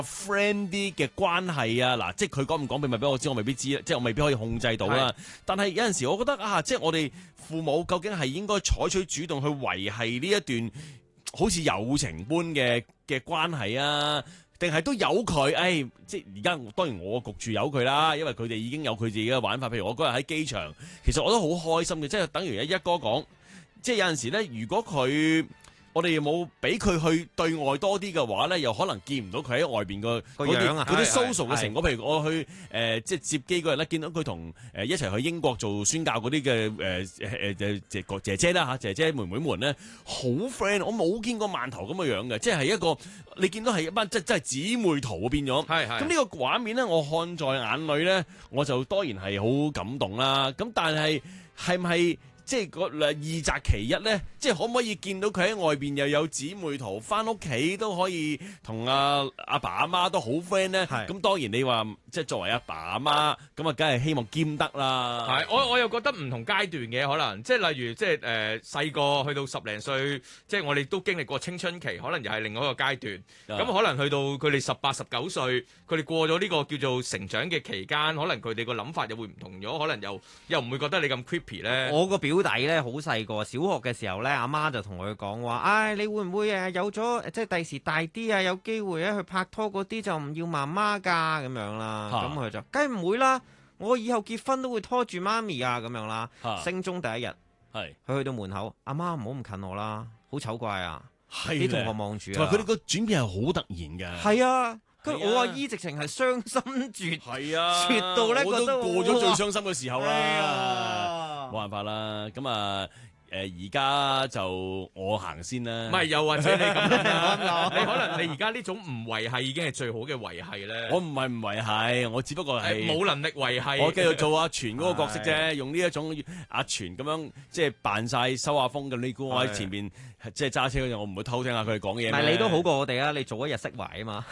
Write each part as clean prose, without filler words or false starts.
friend 啲嘅關係啊，嗱，即係佢講唔講秘密俾我知，我未必知，即係我未必可以控制到啦。但係有陣時，我覺得啊，即係我哋父母究竟係應該採取主動去維繫呢一段好似友情般嘅關係啊，定係都由佢？即係而家當然我焗住由佢啦，因為佢哋已經有佢自己嘅玩法。譬如我嗰日喺機場，其實我都好開心嘅，即係等於一哥講，即係有陣時咧，如果我哋冇俾佢去對外多啲嘅話咧，又可能見唔到佢喺外邊個樣啊，嗰啲 social 嘅成果。譬如我去即係接機嗰日咧，見到佢同一齊去英國做宣教嗰啲嘅姐姐啦嚇，姐姐妹妹們咧好 friend，我冇見過饅頭咁嘅樣嘅，即係一個你見到係一班真係姊妹圖變咗。咁呢個畫面咧，我看在眼裏咧，我就當然係好感動啦。咁但係係唔係？即係二擇其一咧，即係可唔可以見到佢喺外邊又有姊妹圖，翻屋企都可以同阿爸阿媽都好 friend 咧？咁當然你話即係作為阿爸阿媽，咁啊梗係希望兼得啦。 係，我又覺得唔同階段嘅可能，即係例如即係細個去到10零歲，即係我哋都經歷過青春期，可能又係另外一個階段。咁可能去到佢哋18、19歲，佢哋過咗呢個叫做成長嘅期間，可能佢哋個諗法又會唔同咗，可能又唔會覺得你咁 creepy 咧。 我個表弟咧好細個，小學嘅時候咧，阿媽就同佢講話，你會唔會有咗即係第時大啲啊，有機會咧去拍拖嗰啲就唔要媽媽㗎咁樣啦。咁佢就梗係唔會啦，我以後結婚都會拖住媽咪啊咁樣啦。升中第一日，佢去到門口，阿媽唔好咁近我啦，好醜怪啊！啲同學望住啊， 佢哋個轉變係好突然嘅。 係啊。我阿姨直情係傷心絕，絕到咧覺得我都過咗最傷心嘅時候啦，冇辦法啦。咁啊，而家就我行先啦。 唔係，又或者你咁樣，你可能你而家呢種唔維繫已經係最好嘅維繫咧。 我唔係唔維繫，我只不過係冇能力維繫。 我繼續做阿全嗰個角色啫，用呢一種阿全咁樣即係扮晒收下風嘅。你估我喺前邊即係揸車嗰陣，我唔會偷聽下佢哋講嘢。 但係你都好過我哋啊！你早一日釋懷啊嘛，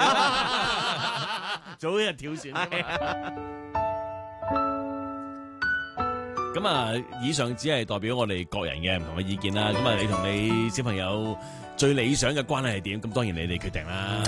早一日跳船。咁啊，以上只係代表我哋個人嘅唔同嘅意見啦。咁啊，你同你小朋友最理想嘅關係係點？咁當然你哋決定啦。